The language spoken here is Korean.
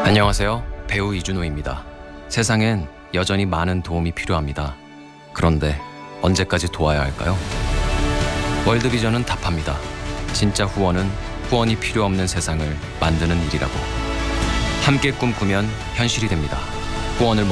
안녕하세요. 배우 이준호입니다. 세상엔 여전히 많은 도움이 필요합니다. 그런데 언제까지 도와야 할까요? 월드비전은 답합니다. 진짜 후원은 후원이 필요 없는 세상을 만드는 일이라고. 함께 꿈꾸면 현실이 됩니다. 후원을